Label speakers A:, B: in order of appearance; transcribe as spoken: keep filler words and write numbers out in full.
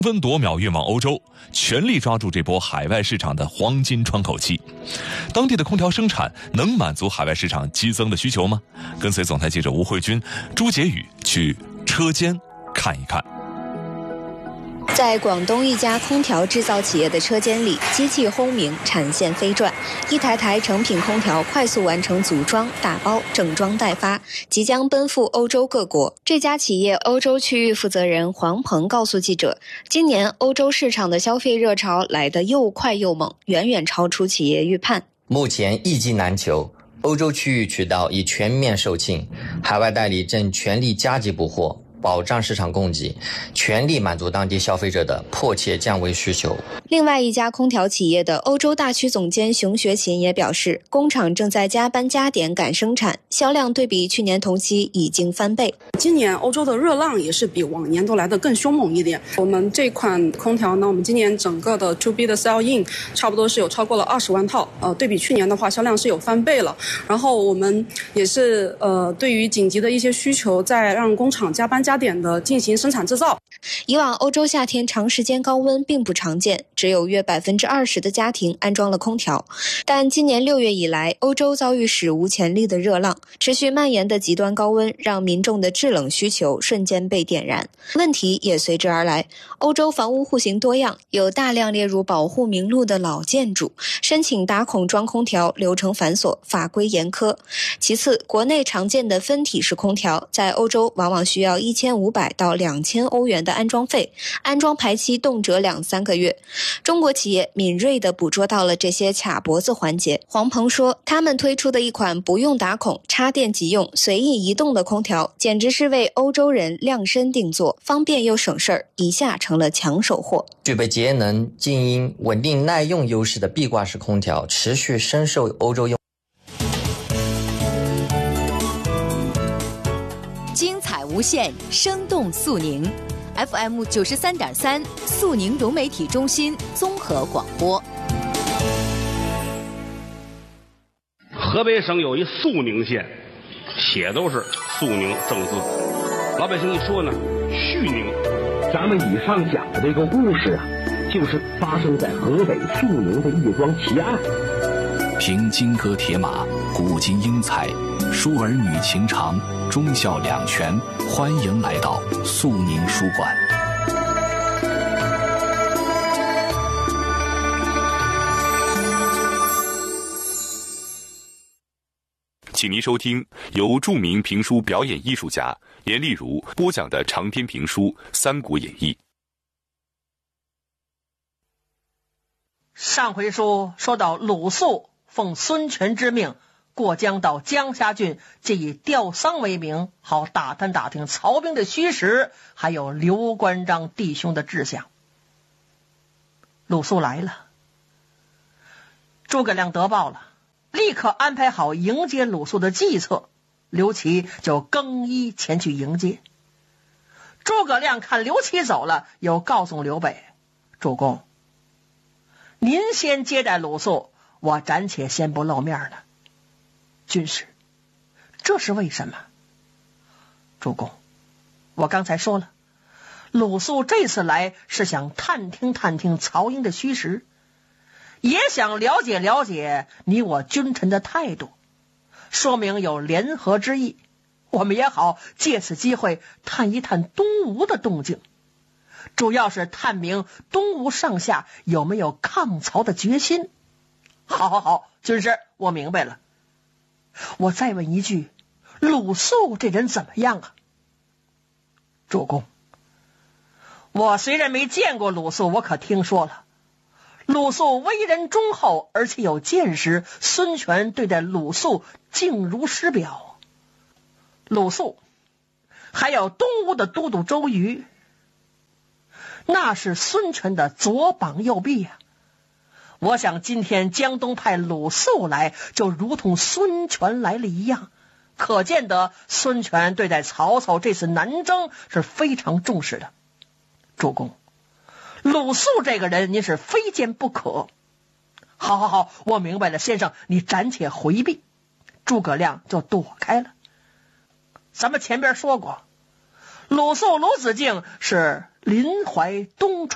A: 分夺秒运往欧洲，全力抓住这波海外市场的黄金窗口期。当地的空调生产能满足海外市场激增的需求吗？跟随总台记者吴慧君、朱杰宇去车间看一看。
B: 在广东一家空调制造企业的车间里，机器轰鸣，产线飞转，一台台成品空调快速完成组装、打包、整装待发，即将奔赴欧洲各国。这家企业欧洲区域负责人黄鹏告诉记者，今年欧洲市场的消费热潮来得又快又猛，远远超出企业预判。
C: 目前一机难求，欧洲区域渠道已全面售罄，海外代理正全力加急补货，保障市场供给，全力满足当地消费者的迫切降温需求。
B: 另外一家空调企业的欧洲大区总监熊学勤也表示，工厂正在加班加点赶生产，销量对比去年同期已经翻倍。
D: 今年欧洲的热浪也是比往年都来得更凶猛一点。我们这款空调呢，我们今年整个的 to B 的 sell in 差不多是有超过了二十万套，呃，对比去年的话，销量是有翻倍了。然后我们也是呃，对于紧急的一些需求，在让工厂加班加点的进行生产制造。
B: 以往欧洲夏天长时间高温并不常见，只有约百分之二十的家庭安装了空调。但今年六月以来，欧洲遭遇史无前例的热浪，持续蔓延的极端高温让民众的制冷需求瞬间被点燃，问题也随之而来。欧洲房屋户型多样，有大量列入保护名录的老建筑，申请打孔装空调流程繁琐，法规严苛。其次，国内常见的分体式空调在欧洲往往需要一千五百到两千欧元的安装费，安装排期动辄两三个月。中国企业敏锐地捕捉到了这些卡脖子环节。黄鹏说，他们推出的一款不用打孔、插电即用、随意移动的空调，简直是为欧洲人量身定做，方便又省事儿，一下成了抢手货。
C: 具备节能、静音、稳定、耐用优势的壁挂式空调持续深受欧洲用。
E: 精彩无限，生动肃宁。F M 九十三点三，肃宁融媒体中心综合广播。
F: 河北省有一肃宁县，写都是肃宁正字，老百姓一说呢，绪宁。
G: 咱们以上讲的这个故事啊，就是发生在河北肃宁的一桩奇案。
H: 凭金戈铁马，古今英才，疏儿女情长，忠孝两全。欢迎来到肃宁书馆。
A: 请您收听由著名评书表演艺术家阎丽如播讲的长篇评书《三国演义》。
I: 上回书说到鲁肃奉孙权之命过江到江夏郡，借以吊丧为名，好打探打听曹兵的虚实，还有刘关张弟兄的志向。鲁肃来了，诸葛亮得报了，立刻安排好迎接鲁肃的计策，刘琦就更衣前去迎接。诸葛亮看刘琦走了，又告诉刘备，主公，您先接待鲁肃，我暂且先不露面了。军师，这是为什么？主公，我刚才说了，鲁肃这次来是想探听探听曹营的虚实，也想了解了解你我君臣的态度，说明有联合之意。我们也好借此机会探一探东吴的动静，主要是探明东吴上下有没有抗曹的决心。好好好，军师，我明白了。我再问一句，鲁肃这人怎么样啊？主公，我虽然没见过鲁肃，我可听说了，鲁肃为人忠厚，而且有见识，孙权对待鲁肃敬如师表。鲁肃还有东吴的都督周瑜，那是孙权的左膀右臂啊。我想今天江东派鲁肃来，就如同孙权来了一样，可见得孙权对待曹操这次南征是非常重视的。主公，鲁肃这个人您是非见不可。好好好，我明白了，先生你暂且回避。诸葛亮就躲开了。咱们前边说过，鲁肃鲁子敬是临淮东川